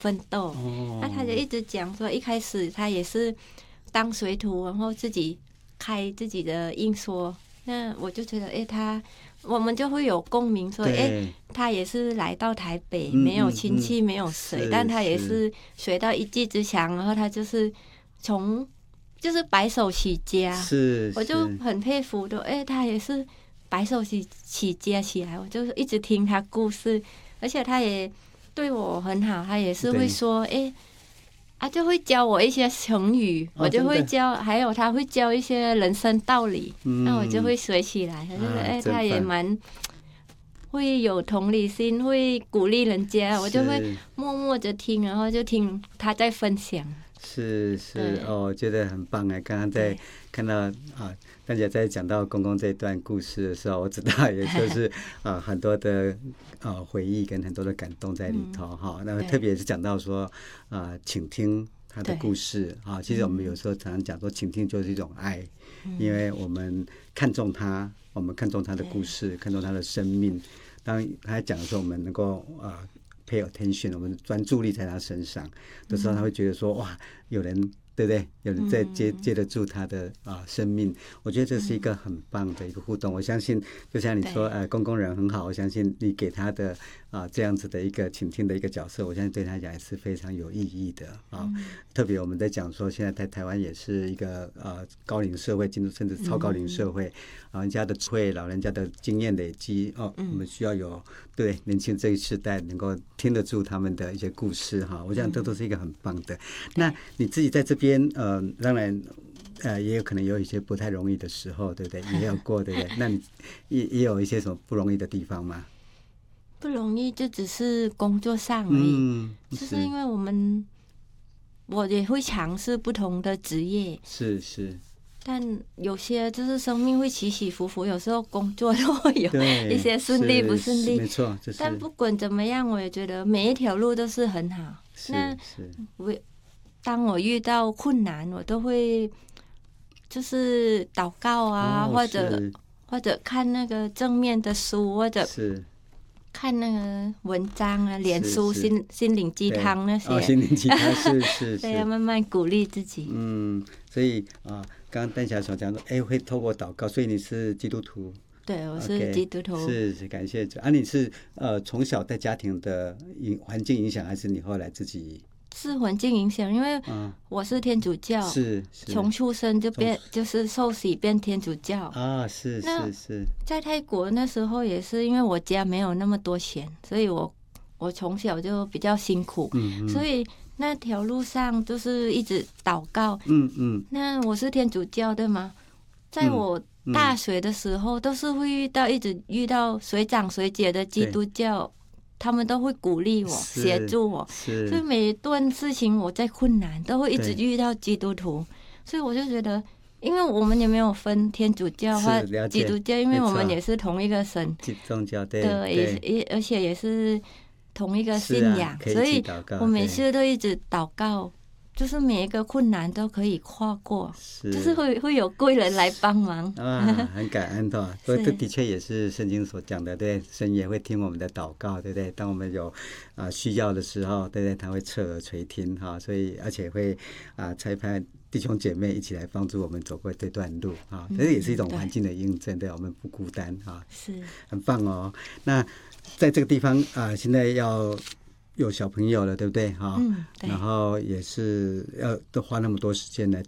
奋斗。那他就一直讲说，一开始他也是当水土，然后自己开自己的印刷。那我就觉得，我们就会有共鸣，说，他也是来到台北，没有亲戚，没有谁，但他也是学到一技之长，然后他就是就是白手起家，我就很佩服的。他也是白手起家起来，我就是一直听他故事，而且他也对我很好，他也是会说，就会教我一些成语，我就会教，还有他会教一些人生道理，那我就会学起来。我觉得他也蛮会有同理心，会鼓励人家，我就会默默的听，然后就听他在分享。 是我觉得很棒。刚刚在看到大家在讲到公公这段故事的时候，我知道也就是很多的回忆跟很多的感动在里头那特别是讲到说倾听他的故事其实我们有时候常常讲说倾听就是一种爱，因为我们看重他，我们看重他的故事，看重他的生命。当他讲的时候，我们能够pay attention， 我们专注力在他身上的时候，他会觉得说哇，有人对不对？有人在接得住他的生命。我觉得这是一个很棒的一个互动。我相信就像你说公公人很好，我相信你给他的这样子的一个倾听的一个角色，我相信对他讲也是非常有意义的特别我们在讲说现在在台湾也是一个高龄社会，进入甚至超高龄社会，老人家的智慧，老人家的经验累积我们需要有对年轻这一世代能够听得住他们的一些故事我想这都是一个很棒的。那你自己在这边当然也有可能有一些不太容易的时候，对不对？也有过，对不对？那你也有一些什么不容易的地方吗？ 不容易就只是工作上而已，就是因为我也会尝试不同的职业， 是， 但有些就是生命会起起伏伏，有时候工作都会有一些顺利不顺利， 没错。 但不管怎么样，我也觉得每一条路都是很好。那当我遇到困难，我都会就是祷告或者看那个正面的书，或者看那个文章脸书心灵鸡汤那些心灵鸡汤是对，要慢慢鼓励自己。 所以刚刚丹霞所讲说会透过祷告，所以你是基督徒？ 对，我是基督徒。 是感谢主你是从小在家庭的环境影响，还是你后来自己？ 是环境影响，因为我是天主教，从出生就是受洗变天主教是。 在泰国那时候也是因为我家没有那么多钱，所以我从小就比较辛苦，所以那条路上就是一直祷告。那我是天主教对吗？在我大学的时候都是会一直遇到随长随姐的基督教，他们都会鼓励我，协助我，所以每一段事情我在困难都会一直遇到基督徒，所以我就觉得，因为我们也没有分天主教或基督教，因为我们也是同一个神，宗教对，而且也是同一个信仰，所以我每次都一直祷告，就是每一个困难都可以跨过，就是会有贵人来帮忙很感恩的。这的确也是圣经所讲的，对，神也会听我们的祷告，对不对？当我们有需要的时候，对不对？他会侧耳垂听所以而且会差派弟兄姐妹一起来帮助我们走过这段路这也是一种环境的印证，对，我们不孤单是很棒那在这个地方现在要有小朋友了，对不对然后也是都花那么多时间来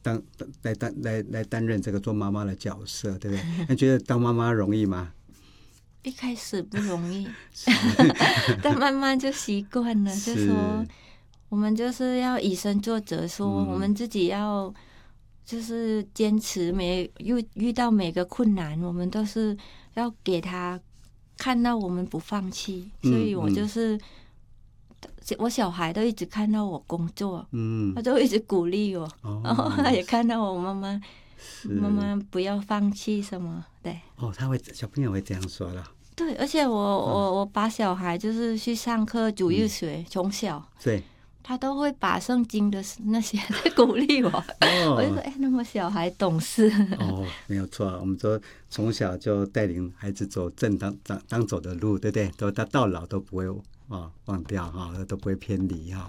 担任这个做妈妈的角色，对不对？你觉得当妈妈容易吗？ 一开始不容易但慢慢就习惯了，就说我们就是要以身作则，说我们自己要就是坚持，遇到每个困难我们都是要给他看到我们不放弃，所以我就是我小孩都一直看到我工作他就一直鼓励我然后他也看到我妈妈不要放弃什么，对小朋友会这样说了， 对，而且我把小孩就是去上课主日学从小对他都会把圣经的那些在鼓励我我就说那么小孩懂事没有错，我们说从小就带领孩子走正当走的路，对不对？都到老都不会忘掉都不会偏离